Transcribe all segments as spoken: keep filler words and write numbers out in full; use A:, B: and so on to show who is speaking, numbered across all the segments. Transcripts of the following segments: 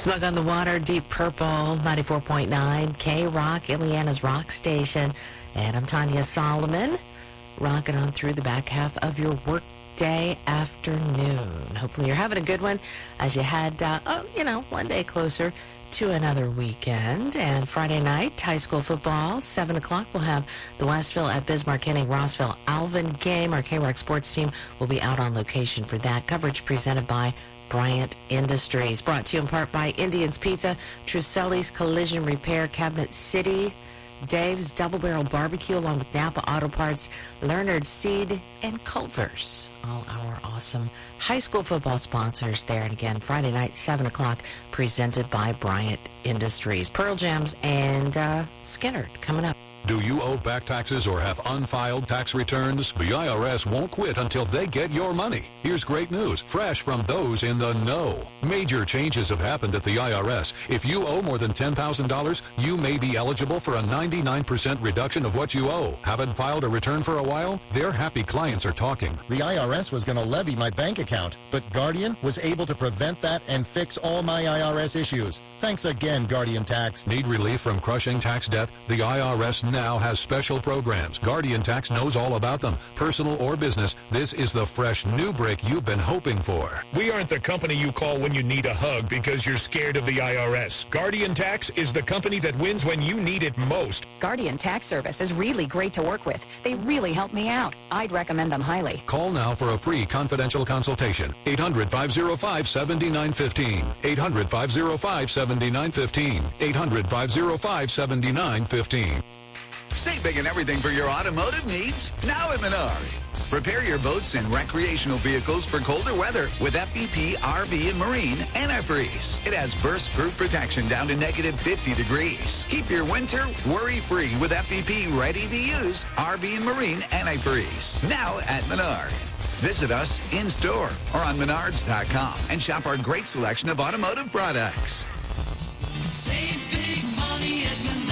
A: Smoke on the Water, Deep Purple, ninety-four point nine, K-Rock, Ileana's Rock Station. And I'm Tanya Solomon, rocking on through the back half of your workday afternoon. Hopefully you're having a good one as you head, uh, oh, you know, one day closer to another weekend. And Friday night, high school football, seven o'clock, we'll have the Westville at Bismarck Henning Rossville Alvin game. Our K-Rock sports team will be out on location for that. Coverage presented by Bryant Industries. Brought to you in part by Indian's Pizza, Truselli's Collision Repair, Cabinet City, Dave's Double Barrel Barbecue, along with Napa Auto Parts, Leonard Seed, and Culver's. All our awesome high school football sponsors there. And again, Friday night, seven o'clock, presented by Bryant Industries. Pearl Jams and uh, Skinner coming up.
B: Do you owe back taxes or have unfiled tax returns? The I R S won't quit until they get your money. Here's great news, fresh from those in the know. Major changes have happened at the I R S. If you owe more than ten thousand dollars, you may be eligible for a ninety-nine percent reduction of what you owe. Haven't filed a return for a while? Their happy clients are talking.
C: The I R S was going to levy my bank account, but Guardian was able to prevent that and fix all my I R S issues. Thanks again, Guardian Tax.
B: Need relief from crushing tax debt? The I R S now has special programs. Guardian Tax knows all about them. Personal or business, this is the fresh new break you've been hoping for.
D: We aren't the company you call when you need a hug because you're scared of the I R S. Guardian Tax is the company that wins when you need it most.
E: Guardian Tax Service is really great to work with. They really help me out. I'd recommend them highly.
B: Call now for a free confidential consultation. eight hundred, five oh five, seven nine one five. eight hundred, five oh five, seven nine one five. eight hundred, five oh five, seven nine one five.
F: Save big and everything for your automotive needs now at Menards. Prepare your boats and recreational vehicles for colder weather with F V P R V and Marine Antifreeze. It has burst-proof protection down to negative fifty degrees. Keep your winter worry-free with F V P ready-to-use R V and Marine Antifreeze. Now at Menards. Visit us in-store or on menards dot com and shop our great selection of automotive products.
G: Save big money at Menards.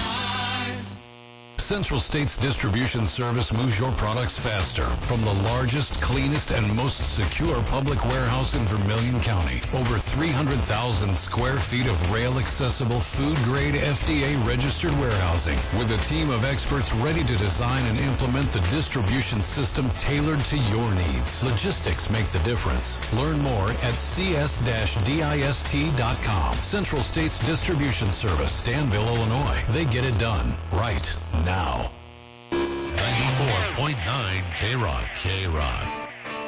H: Central States Distribution Service moves your products faster from the largest, cleanest, and most secure public warehouse in Vermilion County. Over three hundred thousand square feet of rail-accessible, food-grade, F D A-registered warehousing with a team of experts ready to design and implement the distribution system tailored to your needs. Logistics make the difference. Learn more at c s dash dist dot com. Central States Distribution Service, Danville, Illinois. They get it done right now.
I: ninety-four point nine K-Rock. K-Rock.